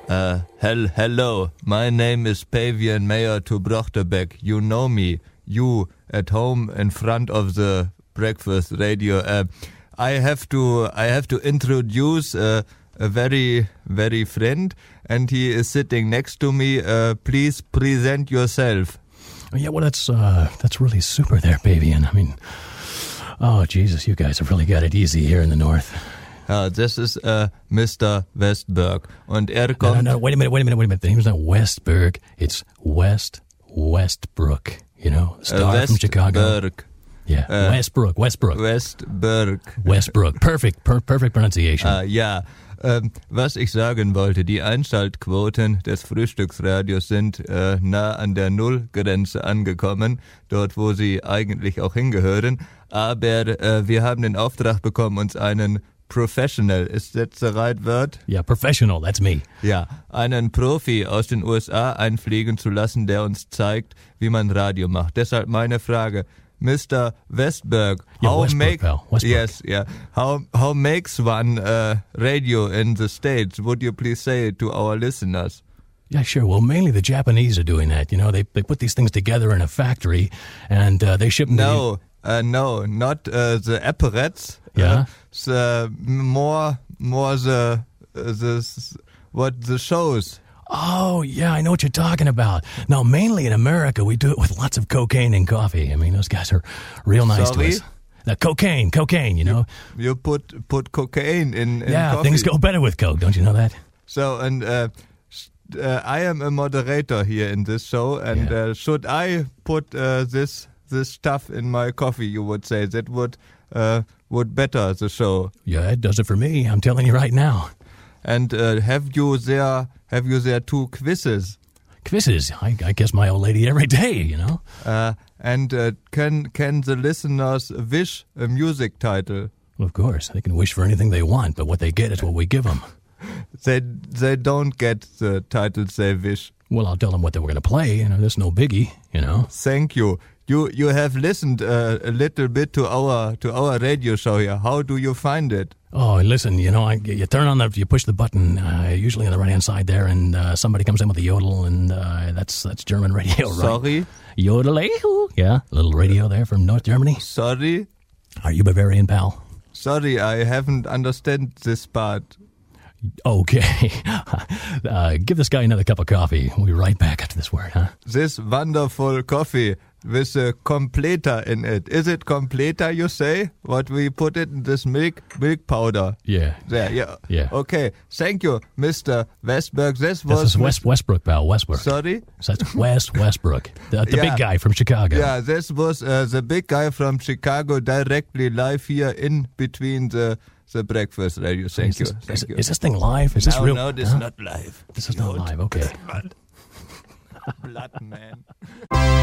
Hello, my name is Pavian Mayor to Brochterbeck. You know me. You at home in front of the breakfast radio. I have to introduce a very, very friend, and he is sitting next to me. Please present yourself. Yeah, well, that's really super there, Pavian. I mean, oh, Jesus, you guys have really got it easy here in the north. This is Mr. Westberg. Und kommt... No, wait a minute. The name's not Westberg. It's Westbrook. You know, star from Chicago. Westberg. Yeah, Westbrook. Westbrook. Perfect pronunciation. Ja, was ich sagen wollte, die Einschaltquoten des Frühstücksradios sind nah an der Nullgrenze angekommen, dort wo sie eigentlich auch hingehören. Aber wir haben den Auftrag bekommen, uns einen Professional, is that the right word? Yeah, professional, that's me. Ja, einen Profi aus den USA einfliegen zu lassen, der uns zeigt, wie man Radio macht. Deshalb meine Frage, Mr. Westberg, Westbrook. Yes, yeah. How makes one radio in the States? Would you please say it to our listeners? Yeah, sure. Well, mainly the Japanese are doing that. You know, they put these things together in a factory and they ship them. No, not the apparatus. Yeah. More the shows. Oh, yeah, I know what you're talking about. No, mainly in America, we do it with lots of cocaine and coffee. I mean, those guys are real nice to us. Cocaine, you know. You put cocaine in yeah, coffee. Things go better with coke, don't you know that? So, and I am a moderator here in this show, and should I put this stuff in my coffee, you would say, that would better the show? Yeah, it does it for me, I'm telling you right now. And have you there 2 quizzes? Quizzes? I guess my old lady every day, you know. And can the listeners wish a music title? Well, of course, they can wish for anything they want, but what they get is what we give them. They don't get the titles they wish. Well, I'll tell them what they were going to play, you know, there's no biggie, you know. Thank you. You have listened a little bit to our radio show here. How do you find it? Oh, listen, you know, you push the button, usually on the right-hand side there, and somebody comes in with a yodel, and that's German radio, right? Sorry? Yodel, yeah, a little radio there from North Germany. Sorry? Are you Bavarian, pal? Sorry, I haven't understand this part. Okay. Give this guy another cup of coffee. We'll be right back after this word, huh? This wonderful coffee with a completer in it. Is it completer, you say? What we put it in this milk powder? Yeah. There, yeah. Yeah. Okay. Thank you, Mr. Westberg. This is Westbrook, pal. Westbrook. Sorry? So that's Westbrook. The big guy from Chicago. Yeah, this was the big guy from Chicago directly live here in between the breakfast radio. Thank you. Is this thing live? Is this real? No, this is not live. This is not live. Okay. Blood man.